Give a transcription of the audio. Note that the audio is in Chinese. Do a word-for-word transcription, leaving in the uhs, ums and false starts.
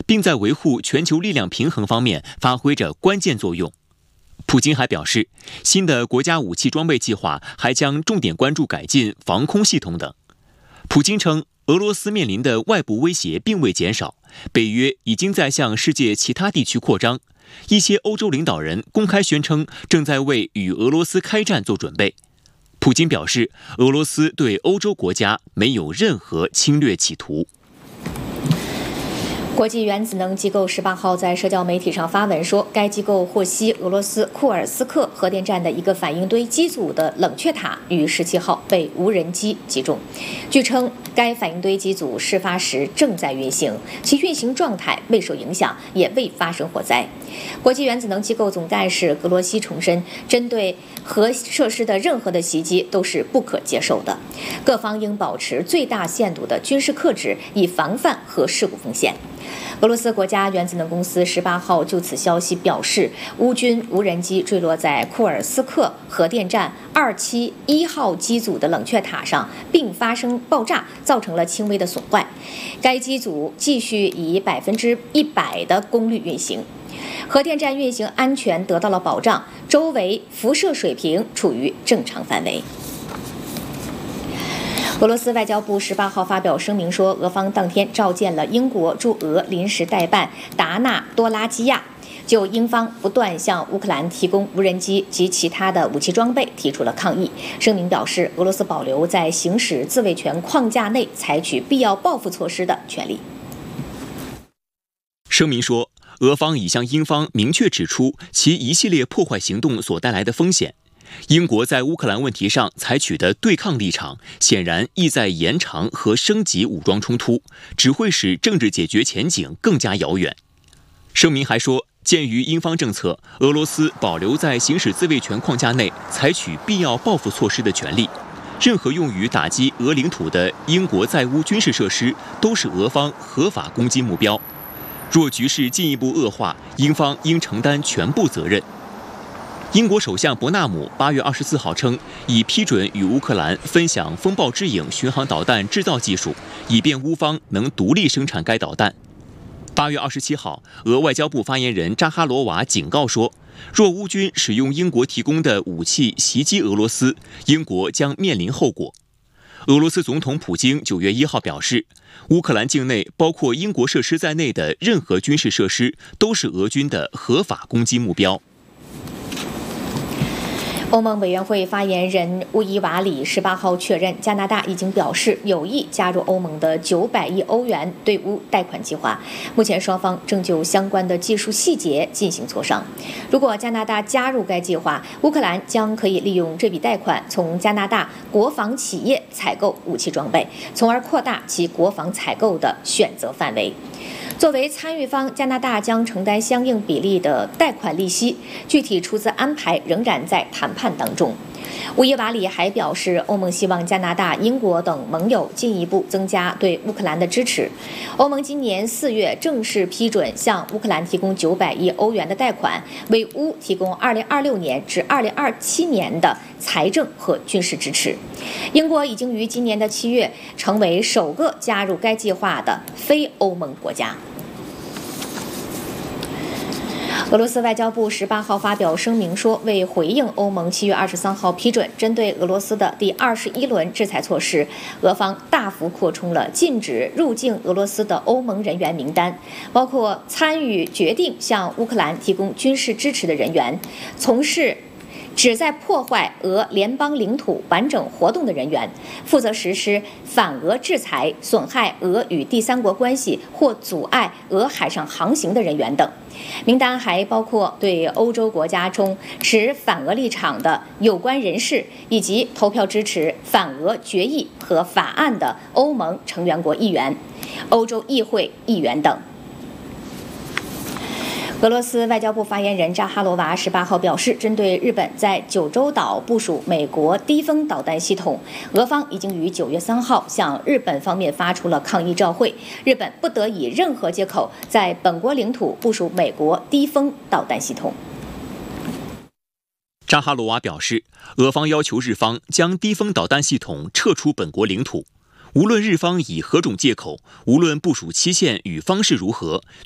并在维护全球力量平衡方面发挥着关键作用。普京还表示，新的国家武器装备计划还将重点关注改进防空系统等。普京称，俄罗斯面临的外部威胁并未减少，北约已经在向世界其他地区扩张。一些欧洲领导人公开宣称正在为与俄罗斯开战做准备。普京表示，俄罗斯对欧洲国家没有任何侵略企图。 国际原子能机构十八号在社交媒体上发文说，该机构获悉俄罗斯库尔斯克核电站的一个反应堆机组的冷却塔于十七号被无人机击中。据称，该反应堆机组事发时正在运行，其运行状态未受影响，也未发生火灾。国际原子能机构总干事格罗西重申，针对核设施的任何的袭击都是不可接受的，各方应保持最大限度的军事克制，以防范核事故风险。俄罗斯国家原子能公司十八号就此消息表示，乌军无人机坠落在库尔斯克核电站二七一号机组的冷却塔上，并发生爆炸，造成了轻微的损坏。该机组继续以百分之一百的功率运行，核电站运行安全得到了保障，周围辐射水平处于正常范围。俄罗斯外交部十八号发表声明说，俄方当天召见了英国驻俄临时代办达纳多拉基亚，就英方不断向乌克兰提供无人机及其他的武器装备提出了抗议。声明表示，俄罗斯保留在行使自卫权框架内采取必要报复措施的权利。 声明说，俄方已向英方明确指出其一系列破坏行动所带来的风险。英国在乌克兰问题上采取的对抗立场，显然意在延长和升级武装冲突，只会使政治解决前景更加遥远。声明还说，鉴于英方政策，俄罗斯保留在行使自卫权框架内采取必要报复措施的权利。任何用于打击俄领土的英国在乌军事设施都是俄方合法攻击目标。若局势进一步恶化，英方应承担全部责任。英国首相伯纳姆八月二十四号称，已批准与乌克兰分享风暴之影巡航导弹制造技术，以便乌方能独立生产该导弹。八月二十七号，俄外交部发言人扎哈罗娃警告说，若乌军使用英国提供的武器袭击俄罗斯，英国将面临后果。俄罗斯总统普京九月一号表示，乌克兰境内包括英国设施在内的任何军事设施都是俄军的合法攻击目标。 欧盟委员会发言人乌伊瓦里十八号确认，加拿大已经表示有意加入欧盟的九百亿欧元对乌贷款计划。目前双方正就相关的技术细节进行磋商。如果加拿大加入该计划，乌克兰将可以利用这笔贷款从加拿大国防企业采购武器装备，从而扩大其国防采购的选择范围。作为参与方，加拿大将承担相应比例的贷款利息，具体出资安排仍然在谈判当中。乌伊瓦里还表示，欧盟希望加拿大、英国等盟友进一步增加对乌克兰的支持。欧盟今年四月正式批准向乌克兰提供九百亿欧元的贷款，为乌提供二零二六年至二零二七年的财政和军事支持。英国已经于今年的七月成为首个加入该计划的非欧盟国家。俄罗斯外交部十八号发表声明说，为回应欧盟七月二十三号批准针对俄罗斯的第二十一轮制裁措施，俄方大幅扩充了禁止入境俄罗斯的欧盟人员名单，包括参与决定向乌克兰提供军事支持的人员，从事旨在破坏俄联邦领土完整活动的人员，负责实施反俄制裁、损害俄与第三国关系或阻碍俄海上航行的人员等。名单还包括对欧洲国家中持反俄立场的有关人士，以及投票支持反俄决议和法案的欧盟成员国议员、欧洲议会议员等。俄罗斯外交部发言人扎哈罗娃十八号表示，针对日本在九州岛部署美国低风导弹系统，俄方已经于九月三号向日本方面发出了抗议照会，日本不得以任何借口在本国领土部署美国低风导弹系统。 扎哈罗娃表示，俄方要求日方将低风导弹系统撤出本国领土。无论日方以何种借口，无论部署期限与方式如何，